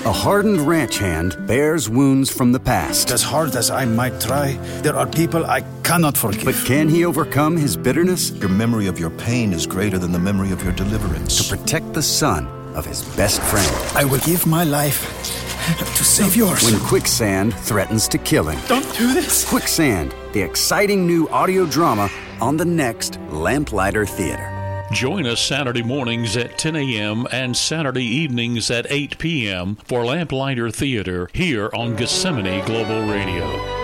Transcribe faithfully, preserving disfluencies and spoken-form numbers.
A hardened ranch hand bears wounds from the past. As hard as I might try, there are people I cannot forgive. But can he overcome his bitterness? Your memory of your pain is greater than the memory of your deliverance. To protect the son of his best friend. I will give my life to save yours. When quicksand threatens to kill him. Don't do this. Quicksand, the exciting new audio drama on the next Lamplighter Theater. Join us Saturday mornings at ten a.m. and Saturday evenings at eight p.m. for Lamplighter Theater here on Gethsemane Global Radio.